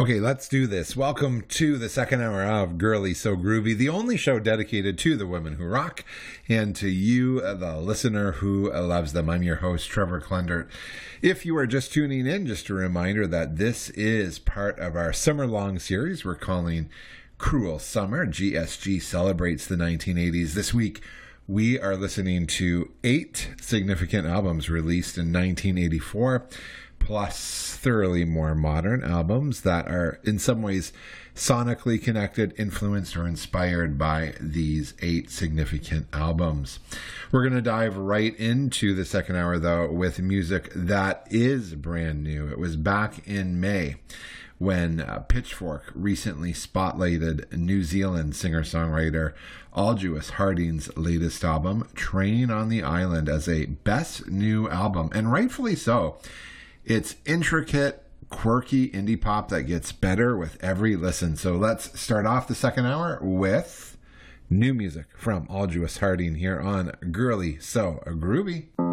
Okay, let's do this. Welcome to the second hour of Girly So Groovy, the only show dedicated to the women who rock and to you, the listener who loves them. I'm your host, Trevor Klendert. If you are just tuning in, just a reminder that this is part of our summer-long series we're calling Cruel Summer. GSG celebrates the 1980s. This week, we are listening to 8 significant albums released in 1984, plus thoroughly more modern albums that are in some ways sonically connected, influenced, or inspired by these 8 significant albums. We're going to dive right into the second hour, though, with music that is brand new. It was back in May when Pitchfork recently spotlighted New Zealand singer-songwriter Aldous Harding's latest album, Train on the Island, as a best new album, and rightfully so. It's intricate, quirky indie pop that gets better with every listen. So let's start off the second hour with new music from Aldous Harding here on Girly So Groovy.